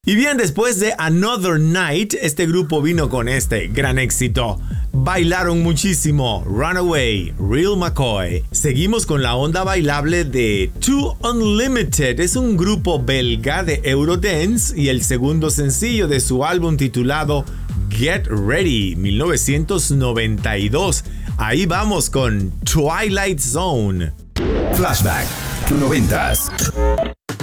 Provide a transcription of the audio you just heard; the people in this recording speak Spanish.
Y bien, después de Another Night, este grupo vino con este gran éxito. Bailaron muchísimo, Runaway, Real McCoy. Seguimos con la onda bailable de Too Unlimited. Es un grupo belga de Eurodance y el segundo sencillo de su álbum titulado Get Ready, 1992. Ahí vamos con Twilight Zone. Flashback 90s.